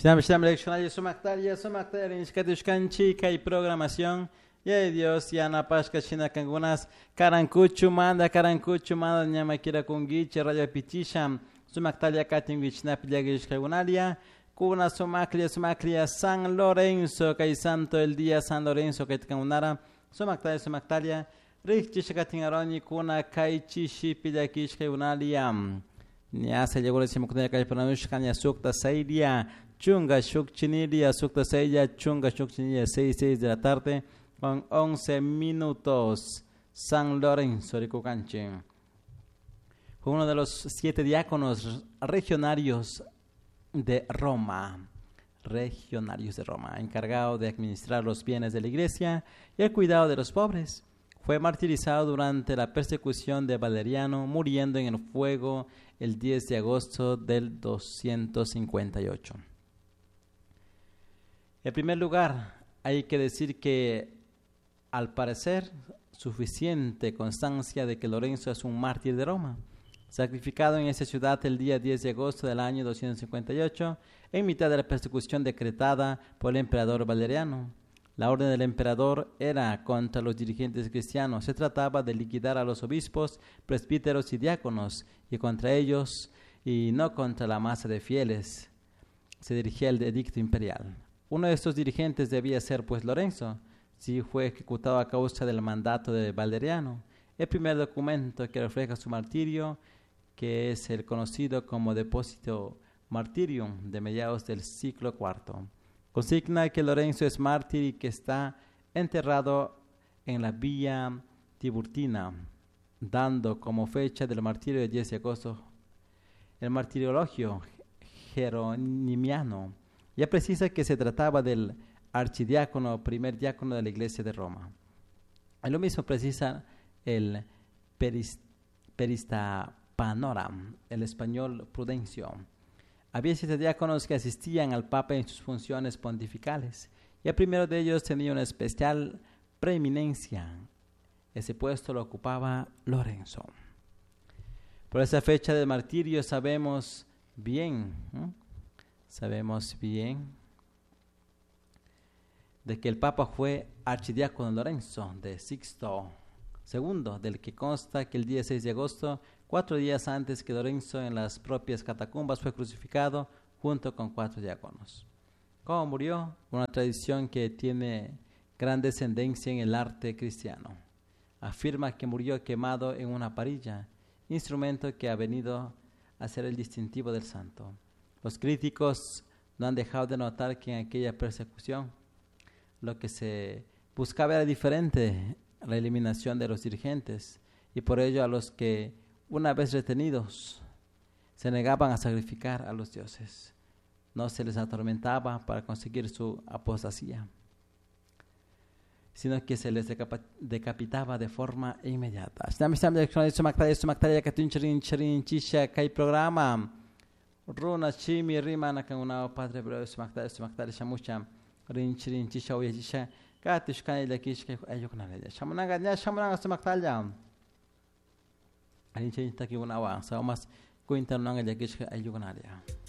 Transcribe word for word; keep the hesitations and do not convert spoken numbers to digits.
Shnam Shnam Leccionario Sumaktaria, Sumaktaria, Inskatushkanchi, Kai Programación. Yay Dios, Yana Pashka China Kangunas, Karankuchu Manda, Karankuchu Manda, Nyamakira Kungichi, Radio Pichisham, Sumaktalia Katingichna Pilagish Kagunalia, Kuna Sumaklia, Sumaklia, San Lorenzo, Kai Santo el día San Lorenzo, Kai Kangunara, Sumaktalia, Sumaktalia, Richish Katingaroni, Kuna Kai Chishi Pilagish Kagunalia. Nyasa llegó la Simukuna Kai Pananushkanya Sukta Saidia, Chunga Shuk Chinidia, Sukta Saidia, Chunga Shuk Chinidia, seis, seis de la tarde. Con once minutos, San Lorenzo de Cucanche. Fue uno de los siete diáconos regionarios de Roma, regionarios de Roma, encargado de administrar los bienes de la iglesia y el cuidado de los pobres. Fue martirizado durante la persecución de Valeriano, muriendo en el fuego el diez de agosto del doscientos cincuenta y ocho. En primer lugar, hay que decir que al parecer, suficiente constancia de que Lorenzo es un mártir de Roma, sacrificado en esa ciudad el día diez de agosto del año doscientos cincuenta y ocho, en mitad de la persecución decretada por el emperador Valeriano. La orden del emperador era contra los dirigentes cristianos. Se trataba de liquidar a los obispos, presbíteros y diáconos, y contra ellos, y no contra la masa de fieles, se dirigía el edicto imperial. Uno de estos dirigentes debía ser, pues, Lorenzo. Sí, fue ejecutado a causa del mandato de Valeriano. El primer documento que refleja su martirio, que es el conocido como Deposito Martyrium de mediados del siglo cuarto, consigna que Lorenzo es mártir y que está enterrado en la Villa Tiburtina, dando como fecha del martirio el diez de agosto. El martiriologio jeronimiano ya precisa que se trataba del archidiácono, primer diácono de la iglesia de Roma. Lo mismo precisa el perist, Peristapanora, el español Prudencio. Había siete diáconos que asistían al Papa en sus funciones pontificales, y el primero de ellos tenía una especial preeminencia. Ese puesto lo ocupaba Lorenzo. Por esa fecha del martirio sabemos bien, ¿eh? sabemos bien de que el Papa fue archidiácono Lorenzo de Sixto segundo, del que consta que el día seis de agosto, cuatro días antes que Lorenzo en las propias catacumbas, fue crucificado junto con cuatro diáconos. ¿Cómo murió? Una tradición que tiene gran descendencia en el arte cristiano. Afirma que murió quemado en una parrilla, instrumento que ha venido a ser el distintivo del santo. Los críticos no han dejado de notar que en aquella persecución lo que se buscaba era diferente, la eliminación de los dirigentes, y por ello a los que, una vez retenidos, se negaban a sacrificar a los dioses. No se les atormentaba para conseguir su apostasía, sino que se les decapitaba de forma inmediata. Programa Runa Chimi Rima Nakangunao Padre Breve Sumaktaria Sumaktaria Shamusha Rinchirin Chisha Uyachisha Katishkan Lakishka Ayukanaya Shamunanga Shamunanga Sumaktalia Rinchin Takiunawa, Saumas Quintananga Lakishka Ayukanaya.